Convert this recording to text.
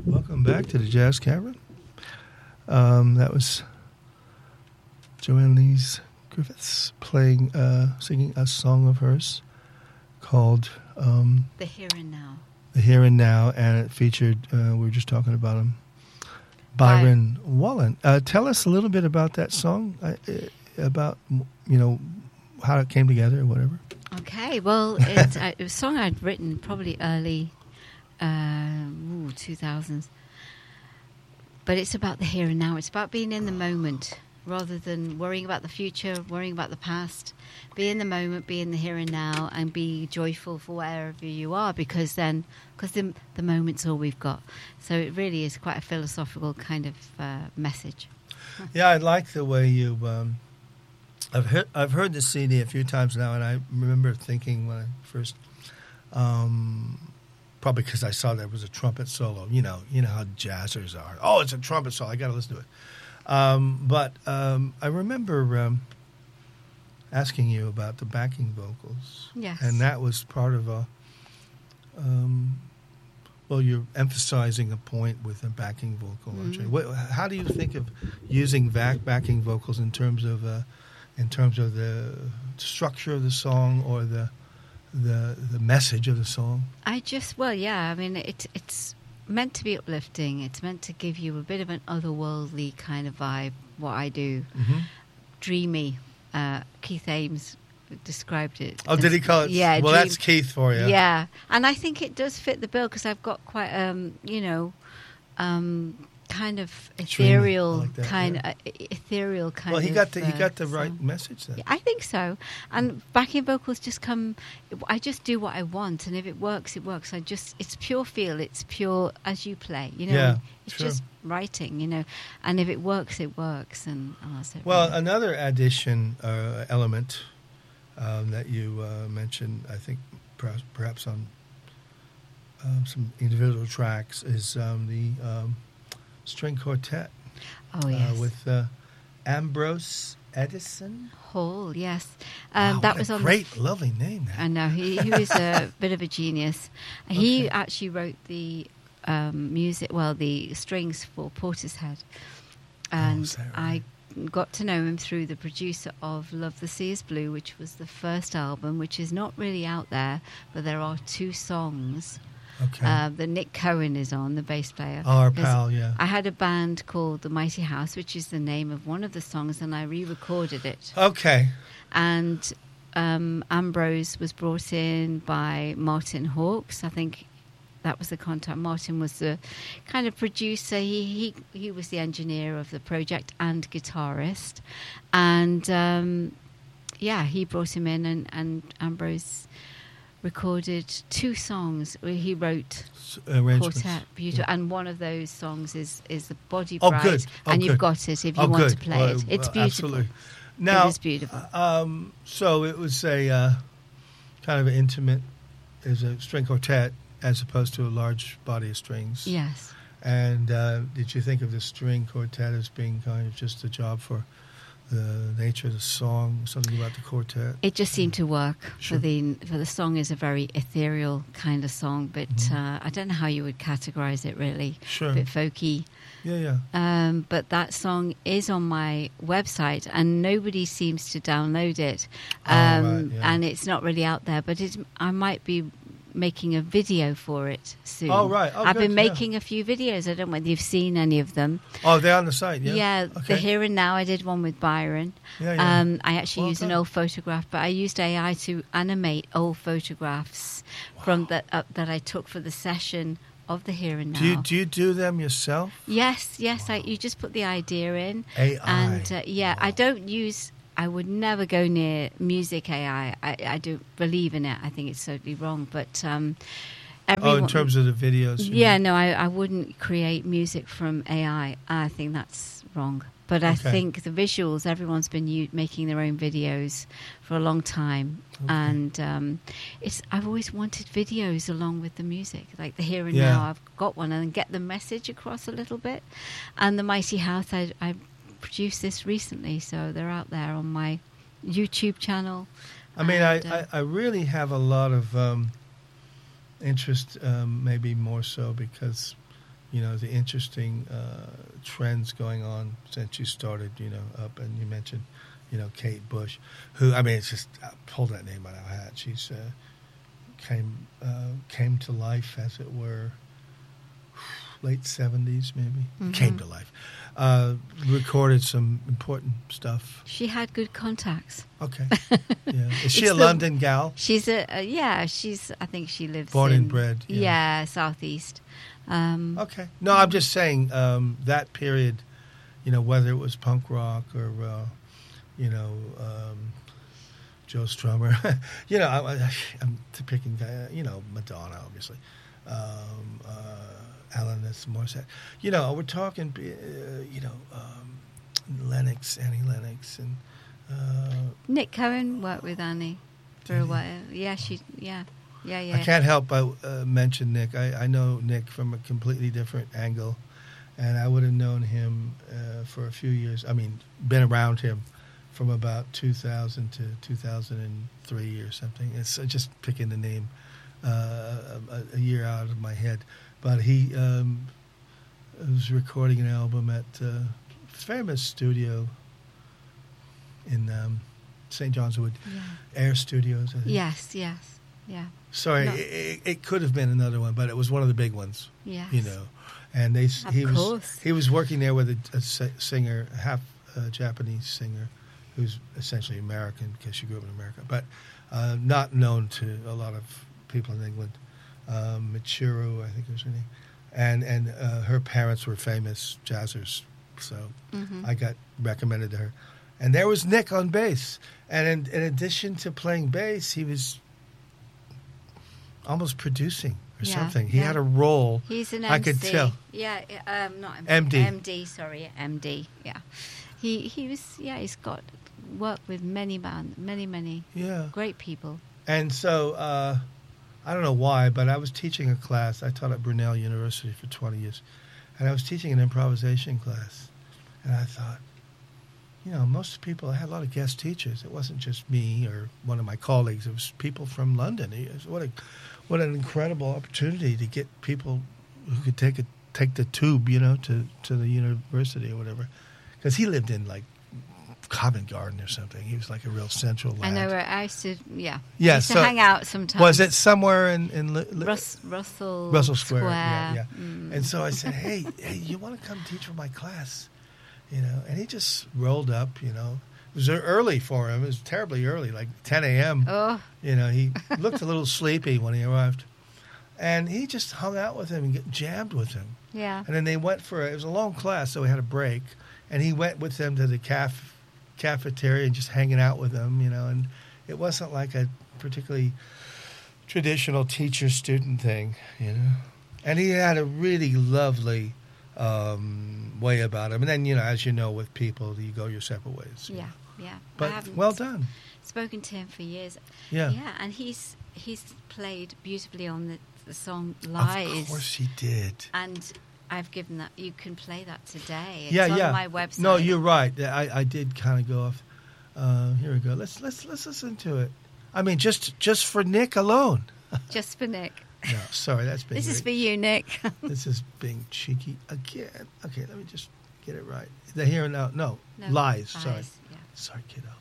Welcome back to the Jazz Cavern. That was Joanne Lees Griffiths singing a song of hers called The Here and Now. The Here and Now, and it featured, we were just talking about him, Byron Wallen. Tell us a little bit about that song, about, how it came together or whatever. Okay, well, it was a song I'd written probably early 2000s. But it's about the here and now. It's about being in the moment rather than worrying about the future, worrying about the past. Be in the moment, be in the here and now, and be joyful for wherever you are, because the moment's all we've got. So it really is quite a philosophical kind of message. Yeah, I like the way you... I've heard the CD a few times now, and I remember thinking when I first... probably because I saw there was a trumpet solo. You know how jazzers are. Oh, it's a trumpet solo. I got to listen to it. But I remember asking you about the backing vocals. Yes. And that was part of you're emphasizing a point with a backing vocal, aren't you? How do you think of using backing vocals in terms of the structure of the song or the message of the song? It's meant to be uplifting. It's meant to give you a bit of an otherworldly kind of vibe, what I do. Mm-hmm. Dreamy. Keith Ames described it. Oh, did he call it? Yeah. Well, that's Keith for you. Yeah. And I think it does fit the bill because I've got quite, kind of ethereal ethereal kind of. Well, he got the right message then. Yeah, I think so. And backing vocals just come. I just do what I want, and if it works, it works. It's pure feel. It's pure as you play. Yeah, it's just writing. And if it works, it works. And that's it. Well, another addition element that you mentioned, I think perhaps on some individual tracks, is the string quartet. Oh, yes. With Ambrose Edison Hall, yes. Wow, that was on great, lovely name. I know, he was a bit of a genius. He actually wrote the the strings for Portishead. And is that right? I got to know him through the producer of Love the Sea is Blue, which was the first album, which is not really out there, but there are 2 songs. Okay. That Nick Cohen is on, the bass player. Oh, our pal, yeah. I had a band called The Mighty House, which is the name of one of the songs, and I re-recorded it. Okay. And Ambrose was brought in by Martin Hawkes. I think that was the contact. Martin was the kind of producer. He was the engineer of the project and guitarist. And, he brought him in, and Ambrose recorded 2 songs. He wrote quartet, beautiful, and one of those songs is the Body Bride. Oh, good. And you've got it if you want to play it. It's beautiful. Absolutely. Now, it is beautiful. So it was a kind of intimate, is a string quartet as opposed to a large body of strings. Yes. And did you think of the string quartet as being kind of just a job for the nature of the song, something about the quartet? It just seemed to work. Sure. For the song is a very ethereal kind of song, but I don't know how you would categorize it really. Sure. A bit folky. Yeah. But that song is on my website, and nobody seems to download it. And it's not really out there, but I might be making a video for it soon. Oh, right. Oh, I've good, been making a few videos. I don't know whether you've seen any of them. Oh, they're on the site, yeah? Yeah, Okay. the Here and Now, I did one with Byron. Yeah. I actually used an old photograph, but I used AI to animate old photographs from that I took for the session of the Here and Now. Do you do them yourself? Yes. You just put the idea in. AI. And, I don't use... I would never go near music AI. I don't believe in it. I think it's totally wrong. But in terms of the videos? Yeah, no, I wouldn't create music from AI. I think that's wrong. But I think the visuals, everyone's been making their own videos for a long time. Okay. And I've always wanted videos along with the music, like the Here and Now. I've got one, and get the message across a little bit. And the Mighty House, I produced this recently, so they're out there on my YouTube channel. I mean, I really have a lot of interest, maybe more so because the interesting trends going on since you started, up. And you mentioned, Kate Bush, who, I mean, it's just, pull that name out of our hat. She's came to life, as it were, late 70s, maybe. Mm-hmm. Came to life. Recorded some important stuff. She had good contacts. Okay. Yeah. Is she a London gal? She's I think she lives Born and bred. Yeah, southeast. Okay. No, I'm just saying that period, whether it was punk rock or, Joe Strummer, I'm picking, Madonna, obviously, Alanis Morissette. We're talking, Annie Lennox, and Nick Cohen worked with Annie for a while. Yeah, I can't help but mention Nick. I know Nick from a completely different angle, and I would have known him for a few years. I mean, been around him from about 2000 to 2003 or something. It's just picking the name a year out of my head. But he was recording an album at a famous studio in St. John's Wood, Air Studios, I think. Yes, yeah. Sorry, No. it could have been another one, but it was one of the big ones. Yes. And he course. was working there with a singer, half Japanese singer, who's essentially American because she grew up in America, but not known to a lot of people in England. Michiru, I think was her name, and her parents were famous jazzers, so I got recommended to her. And there was Nick on bass, and in addition to playing bass, he was almost producing or something. He had a role. He's an MC. I could tell. Yeah, not MD. MD, sorry, MD. Yeah, he was. Yeah, he's got worked with many great people. And so I don't know why, but I was teaching a class. I taught at Brunel University for 20 years, and I was teaching an improvisation class, and I thought, most people, I had a lot of guest teachers. It wasn't just me or one of my colleagues. It was people from London. What an incredible opportunity to get people who could take the tube, to the university or whatever. Because he lived in, like, Covent Garden or something. He was like a real central lad. I know where I used to, Yeah, I used to hang out sometimes. Was it somewhere in Russell Square? Yeah. Mm. And so I said, hey, you want to come teach for my class? And he just rolled up, It was early for him. It was terribly early, like 10 a.m. Oh. He looked a little sleepy when he arrived. And he just hung out with him and jammed with him. Yeah. And then they went it was a long class, so we had a break. And he went with them to the cafeteria and just hanging out with them, And it wasn't like a particularly traditional teacher-student thing, And he had a really lovely way about him. And then, as you know, with people, you go your separate ways. Yeah. But well done. Spoken to him for years. Yeah. Yeah, and he's played beautifully on the song Lies. Of course he did. And I've given that. You can play that today. It's on my website. No, you're right. I did kind of go off. Here we go. Let's listen to it. I mean, just for Nick alone. Just for Nick. No, sorry, that's being. This is for you, Nick. This is being cheeky again. Okay, let me just get it right. The here and now. No, Lies. Sorry. Yeah. Sorry, kiddo.